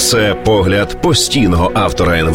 Це погляд постійного автора НВ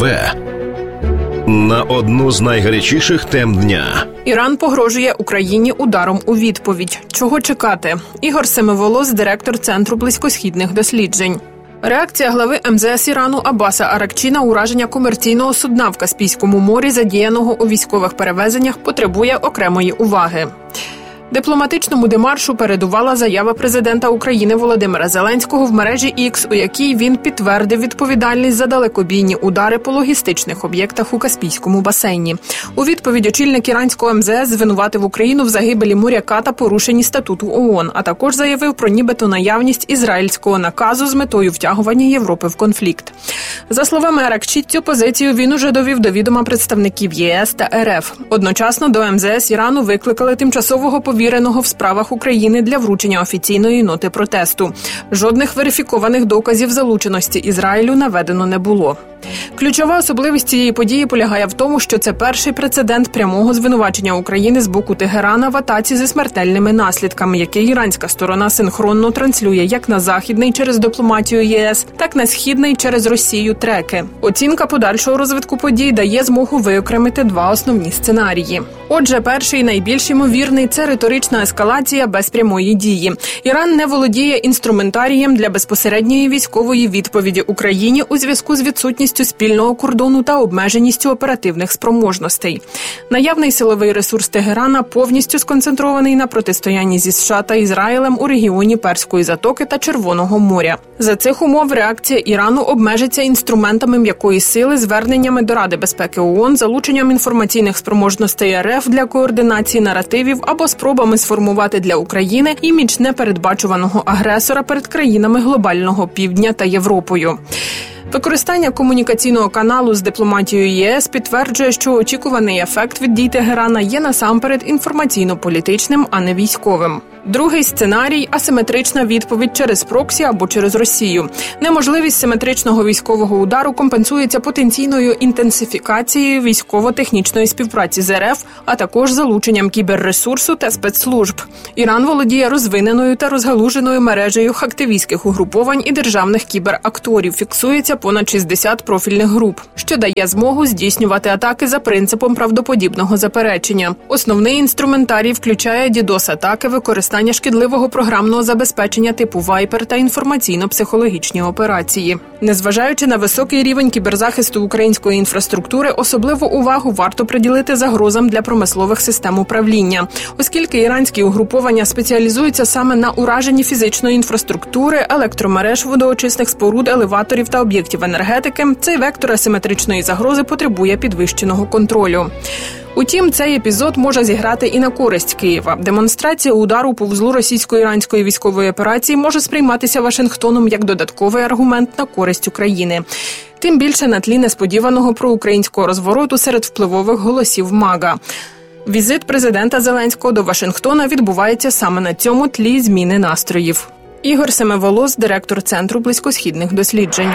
на одну з найгарячіших тем дня. Іран погрожує Україні ударом у відповідь. Чого чекати? Ігор Семиволос, директор Центру близькосхідних досліджень. Реакція глави МЗС Ірану Аббаса Аракчі на ураження комерційного судна в Каспійському морі, задіяного у військових перевезеннях, потребує окремої уваги. Дипломатичному демаршу передувала заява президента України Володимира Зеленського в мережі X, у якій він підтвердив відповідальність за далекобійні удари по логістичних об'єктах у Каспійському басейні. У відповідь очільник іранського МЗС звинуватив Україну в загибелі моряка та порушенні статуту ООН, а також заявив про нібито наявність ізраїльського наказу з метою втягування Європи в конфлікт. За словами Аракчі, цю позицію він уже довів до відома представників ЄС та РФ. Одночасно до МЗС Ірану викликали тимчасового повіреного в справах України для вручення офіційної ноти протесту. Жодних верифікованих доказів залученості Ізраїлю наведено не було. Ключова особливість цієї події полягає в тому, що це перший прецедент прямого звинувачення України з боку Тегерана в атаці зі смертельними наслідками, який іранська сторона синхронно транслює як на західний через дипломатію ЄС, так і на східний через Росію треки. Оцінка подальшого розвитку подій дає змогу виокремити два основні сценарії. Отже, перший, найбільш ймовірний – це риторична ескалація без прямої дії. Іран не володіє інструментарієм для безпосередньої військової відповіді Україні у зв'язку з відсутністю спільного кордону та обмеженістю оперативних спроможностей. Наявний силовий ресурс Тегерана повністю сконцентрований на протистоянні зі США та Ізраїлем у регіоні Перської затоки та Червоного моря. За цих умов реакція Ірану обмежиться інструментами м'якої сили, зверненнями до Ради безпеки ООН, залученням інформаційних спроможностей РФ для координації наративів або спробами сформувати для України імідж непередбачуваного агресора перед країнами глобального півдня та Європою. Використання комунікаційного каналу з дипломатією ЄС підтверджує, що очікуваний ефект від дій Тегерана є насамперед інформаційно-політичним, а не військовим. Другий сценарій – асиметрична відповідь через проксі або через Росію. Неможливість симетричного військового удару компенсується потенційною інтенсифікацією військово-технічної співпраці з РФ, а також залученням кіберресурсу та спецслужб. Іран володіє розвиненою та розгалуженою мережею хактивістських угруповань і державних кіберакторів. Фіксується понад 60 профільних груп, що дає змогу здійснювати атаки за принципом правдоподібного заперечення. Основний інструментарій включає DDoS-атаки, використання шкідливого програмного забезпечення типу Viper та інформаційно-психологічні операції. Незважаючи на високий рівень кіберзахисту української інфраструктури, особливу увагу варто приділити загрозам для промислових систем управління. Оскільки іранські угруповання спеціалізуються саме на ураженні фізичної інфраструктури, електромереж, водоочисних споруд, елеваторів та об'єктів енергетики, цей вектор асиметричної загрози потребує підвищеного контролю. Утім, цей епізод може зіграти і на користь Києва. Демонстрація удару по вузлу російсько-іранської військової операції може сприйматися Вашингтоном як додатковий аргумент на користь України. Тим більше на тлі несподіваного проукраїнського розвороту серед впливових голосів МАГА. Візит президента Зеленського до Вашингтона відбувається саме на цьому тлі зміни настроїв. Ігор Семиволос, директор Центру близькосхідних досліджень.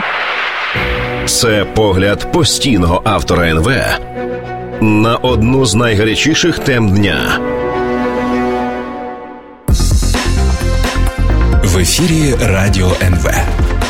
Це погляд постійного автора НВ на одну з найгарячіших тем дня. В ефірі Радіо НВ.